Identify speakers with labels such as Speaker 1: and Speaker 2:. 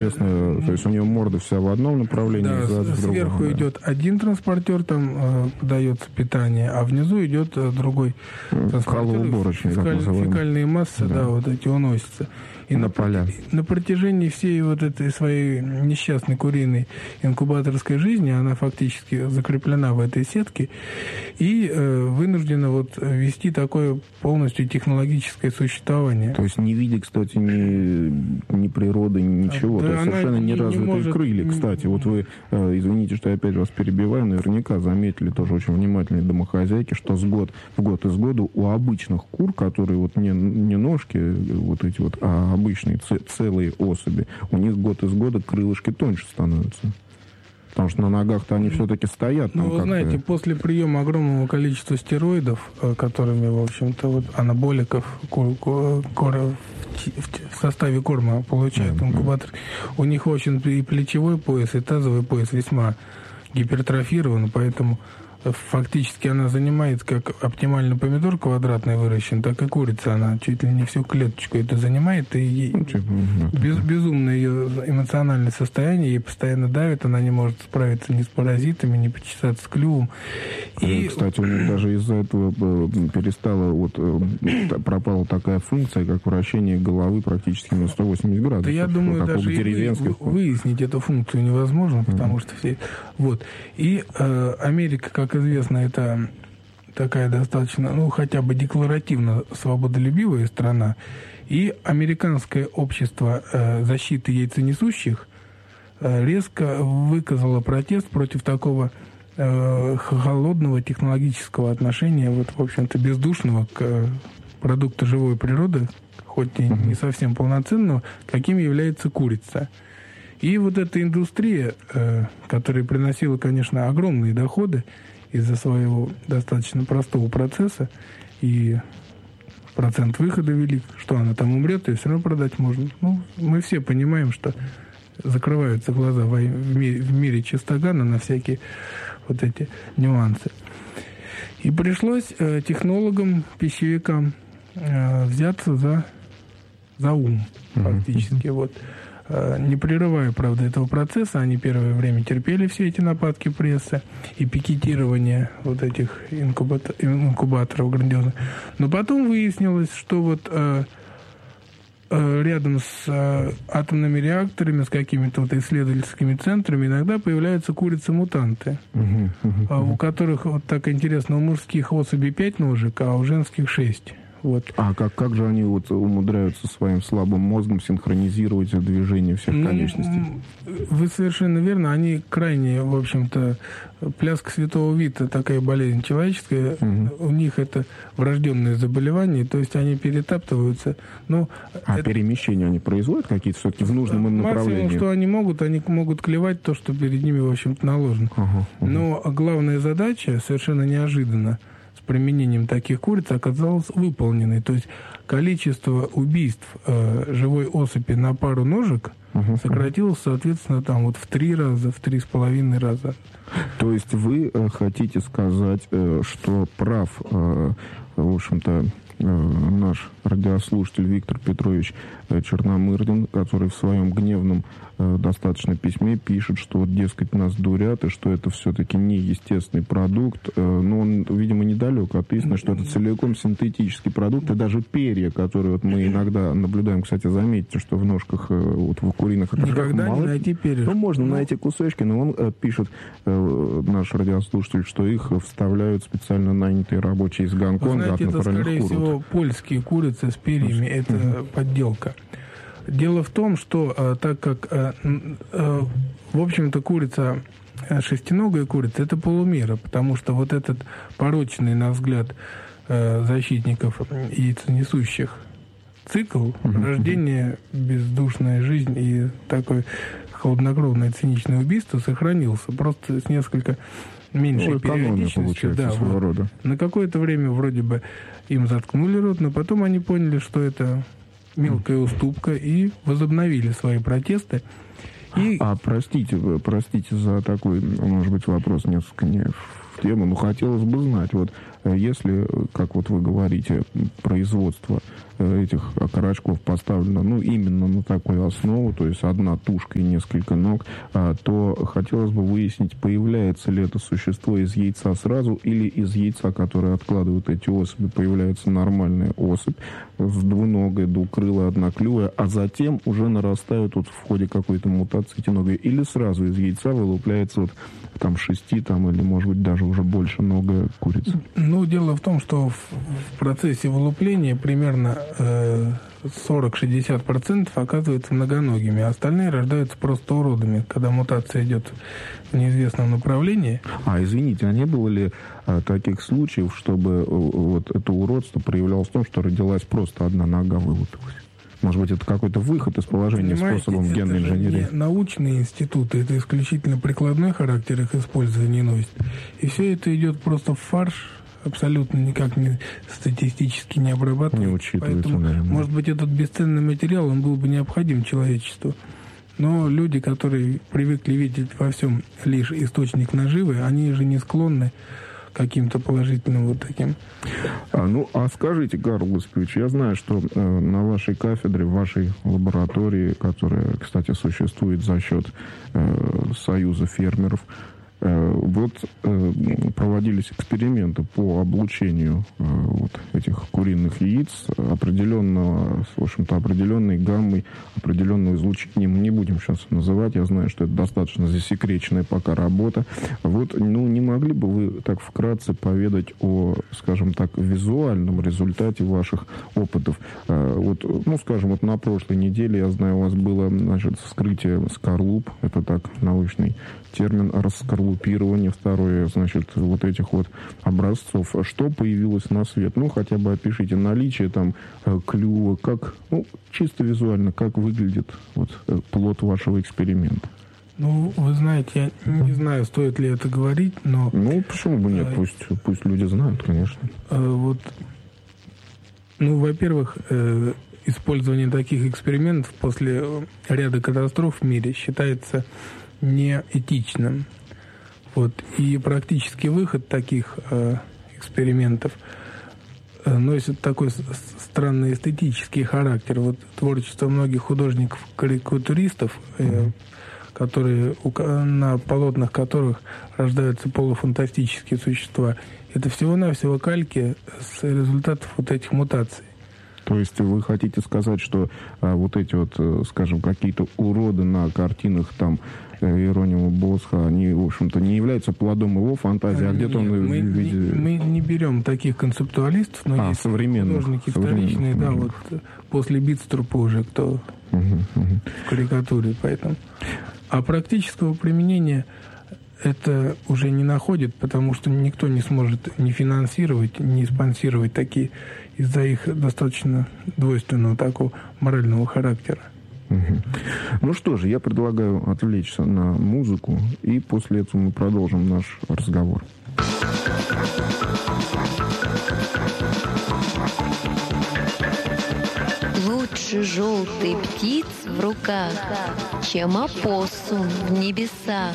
Speaker 1: известно, то есть у нее морда вся в одном направлении,
Speaker 2: да,
Speaker 1: зад в другом.
Speaker 2: Сверху идет один транспортер, там подается питание, а внизу идет другой транспортер.
Speaker 1: Фекалоуборочный, так называемый.
Speaker 2: Фекальные массы, да, вот эти уносятся. И на протяжении всей вот этой своей несчастной куриной инкубаторской жизни она фактически закреплена в этой сетке и вынуждена вот вести такое полностью технологическое существование.
Speaker 1: То есть не видя, кстати, ни природы, ничего.
Speaker 2: Да,
Speaker 1: то есть совершенно неразвитые
Speaker 2: может...
Speaker 1: крылья, кстати. Вот вы, извините, что я опять вас перебиваю, наверняка заметили тоже очень внимательные домохозяйки, что в год из года у обычных кур, которые вот не ножки вот эти вот, а обычные целые особи, у них год из года крылышки тоньше становятся. Потому что на ногах-то они все-таки стоят.
Speaker 2: Ну, вы знаете, после приема огромного количества стероидов, которыми, в общем-то, вот анаболиков в составе корма получают инкубатор, у них очень и плечевой пояс, и тазовый пояс весьма гипертрофирован, поэтому фактически она занимает, как оптимальный помидор квадратный выращен, так и курица, она чуть ли не всю клеточку это занимает, и ей безумное ее эмоциональное состояние, ей постоянно давит, она не может справиться ни с паразитами, ни почесаться с клювом.
Speaker 1: И, кстати, у них даже из-за этого пропала такая функция, как вращение головы практически на 180 градусов.
Speaker 2: Да я думаю, даже выяснить эту функцию невозможно, потому что все... Вот. И Америка, как известно, это такая достаточно, ну, хотя бы декларативно свободолюбивая страна. И Американское общество защиты яйценесущих резко выказало протест против такого холодного технологического отношения, вот, в общем-то, бездушного к продукту живой природы, хоть и не совсем полноценного, каким является курица. И вот эта индустрия, которая приносила, конечно, огромные доходы из-за своего достаточно простого процесса, и процент выхода велик, что она там умрет, и все равно продать можно. Ну, мы все понимаем, что закрываются глаза в мире чистогана на всякие вот эти нюансы. И пришлось технологам, пищевикам взяться за ум, фактически. Вот. Не прерывая, правда, этого процесса, они первое время терпели все эти нападки прессы и пикетирование вот этих инкубаторов грандиозных. Но потом выяснилось, что вот рядом с атомными реакторами, с какими-то вот исследовательскими центрами иногда появляются курицы-мутанты, у которых, вот так интересно, у мужских особей 5 ножек, а у женских 6. Вот. А
Speaker 1: как же они вот умудряются своим слабым мозгом синхронизировать движение всех конечностей?
Speaker 2: Вы совершенно верно. Они крайне, в общем-то, пляска святого Вита, такая болезнь человеческая, у них это врожденное заболевание, то есть они перетаптываются. Но
Speaker 1: перемещения они производят какие-то все-таки в нужном им направлении?
Speaker 2: Максимум, что они могут клевать то, что перед ними, в общем-то, наложено. Но главная задача, совершенно неожиданно, применением таких куриц оказалось выполненной. То есть количество убийств живой особи на пару ножек сократилось, соответственно, там вот в 3 раза, в 3,5 раза.
Speaker 1: То есть вы хотите сказать, что прав, в общем-то, наш радиослушатель Виктор Петрович Черномырдин, который в своем гневном достаточно письме пишет, что вот, дескать, нас дурят, и что это все-таки не естественный продукт. Но он, видимо, недалек от истины, что это целиком синтетический продукт, и даже перья, которые вот мы иногда наблюдаем, кстати, заметьте, что в ножках вот в куриных
Speaker 2: никогда не найти перья.
Speaker 1: Ну, можно найти кусочки, но он пишет, наш радиослушатель, что их вставляют специально нанятые рабочие из Гонконга от натуральных кур.
Speaker 2: Это, скорее всего, польские курицы с перьями, это подделка. Дело в том, что так как, в общем-то, курица, шестиногая курица, это полумера, потому что вот этот порочный, на взгляд защитников яйценесущих цикл, рождение, бездушная жизнь и такое хладнокровное циничное убийство сохранился, просто с несколько меньшей периодичностью. Да, вот. На какое-то время вроде бы им заткнули рот, но потом они поняли, что это мелкая уступка, и возобновили свои протесты.
Speaker 1: Простите за такой, может быть, вопрос несколько не в тему, но хотелось бы знать, вот Если, как вот вы говорите, производство этих окорочков поставлено, ну, именно на такую основу, то есть одна тушка и несколько ног, то хотелось бы выяснить, появляется ли это существо из яйца сразу или из яйца, которое откладывают эти особи, появляется нормальная особь с двуногой, двукрылой, одноклювая, а затем уже нарастают вот в ходе какой-то мутации эти ноги, или сразу из яйца вылупляется вот там 6 там, или, может быть, даже уже больше ногая курица.
Speaker 2: Ну, дело в том, что в процессе вылупления примерно 40-60% оказываются многоногими, а остальные рождаются просто уродами, когда мутация идет в неизвестном направлении.
Speaker 1: Извините, а не было ли таких случаев, чтобы вот это уродство проявлялось в том, что родилась просто одна нога, вылупилась? Может быть, это какой-то выход из положения способом генной инженерии?
Speaker 2: Это не научные институты, это исключительно прикладной характер их использования носит. И все это идет просто в фарш, абсолютно никак не статистически не обрабатывается.
Speaker 1: Не учитывается,
Speaker 2: поэтому,
Speaker 1: наверное.
Speaker 2: может быть, этот бесценный материал, он был бы необходим человечеству. Но люди, которые привыкли видеть во всем лишь источник наживы, они же не склонны каким-то положительным вот таким.
Speaker 1: Скажите, Карл Осипович, я знаю, что на вашей кафедре, в вашей лаборатории, которая, кстати, существует за счет Союза фермеров, проводились эксперименты по облучению вот этих куриных яиц определенной гаммой, определенного излучения. Мы не будем сейчас называть, я знаю, что это достаточно засекреченная пока работа. Не могли бы вы так вкратце поведать о, скажем так, визуальном результате ваших опытов? На прошлой неделе, я знаю, у вас было, вскрытие скорлуп, это так, научный термин, раскорлупирование, второе, вот этих вот образцов. Что появилось на свет? Хотя бы опишите наличие там клюва, как, чисто визуально, как выглядит плод вашего эксперимента.
Speaker 2: Вы знаете, я не знаю, стоит ли это говорить, но...
Speaker 1: Почему бы нет? Пусть люди знают, конечно.
Speaker 2: Во-первых, использование таких экспериментов после ряда катастроф в мире считается неэтичным. И практический выход таких экспериментов носит такой странный эстетический характер. Творчество многих художников-карикатуристов, которые, на полотнах которых рождаются полуфантастические существа, это всего-навсего кальки с результатов этих мутаций.
Speaker 1: То есть вы хотите сказать, что эти скажем, какие-то уроды на картинах там Иеронима Босха, они, в общем-то, не являются плодом его фантазии, где-то он в виде...
Speaker 2: Мы не берем таких концептуалистов, но есть художники вторичные, после Битструпа уже кто в карикатуре, поэтому. А практического применения это уже не находит, потому что никто не сможет ни финансировать, ни спонсировать такие из-за их достаточно двойственного такого морального характера.
Speaker 1: Что же, я предлагаю отвлечься на музыку, и после этого мы продолжим наш разговор.
Speaker 3: Лучше желтый птиц в руках, чем опоссум в небесах.